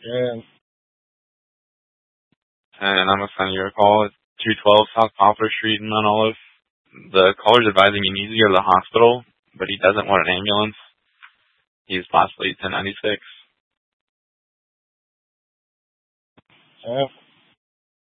Yeah. And I'm gonna send you a call. It's 212 South Poplar Street in Mount Olive. The caller's advising he needs to go to the hospital, but he doesn't want an ambulance. He's possibly 1096. Yeah.